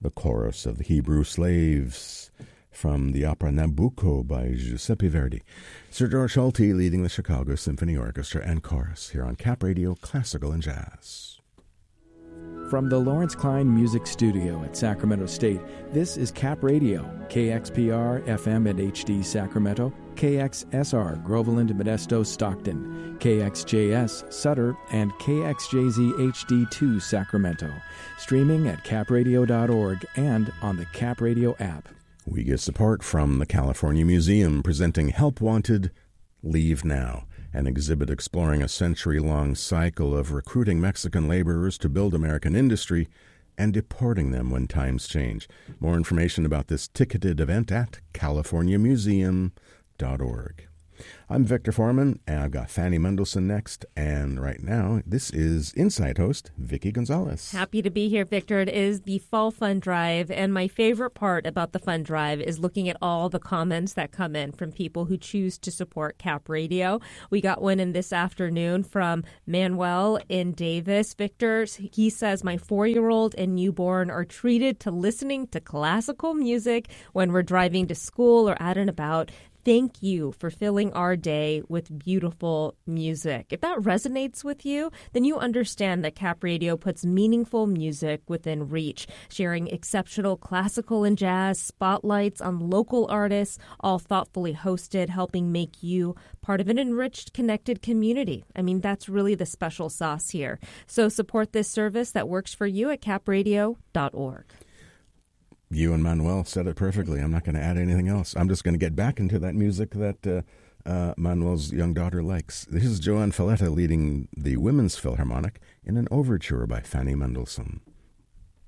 the chorus of the Hebrew Slaves from the opera Nabucco by Giuseppe Verdi. Sir George Solti leading the Chicago Symphony Orchestra and chorus here on Cap Radio Classical and Jazz. From the Lawrence Klein Music Studio at Sacramento State, this is Cap Radio, KXPR FM at HD Sacramento, KXSR Groveland, Modesto, Stockton, KXJS Sutter, and KXJZ HD2 Sacramento. Streaming at capradio.org and on the Cap Radio app. We get support from the California Museum presenting Help Wanted, Leave Now, an exhibit exploring a century-long cycle of recruiting Mexican laborers to build American industry and deporting them when times change. More information about this ticketed event at californiamuseum.org. I'm Victor Foreman, and I've got Fanny Mendelssohn next. And right now, this is Insight host Vicki Gonzalez. Happy to be here, Victor. It is the Fall Fund Drive, and my favorite part about the Fund Drive is looking at all the comments that come in from people who choose to support Cap Radio. We got one in this afternoon from Manuel in Davis. Victor, he says, my 4-year-old and newborn are treated to listening to classical music when we're driving to school or out and about. Thank you for filling our day with beautiful music. If that resonates with you, then you understand that Cap Radio puts meaningful music within reach, sharing exceptional classical and jazz spotlights on local artists, all thoughtfully hosted, helping make you part of an enriched, connected community. I mean, that's really the special sauce here. So support this service that works for you at capradio.org. You and Manuel said it perfectly. I'm not going to add anything else. I'm just going to get back into that music that Manuel's young daughter likes. This is Joan Falletta leading the Women's Philharmonic in an overture by Fanny Mendelssohn.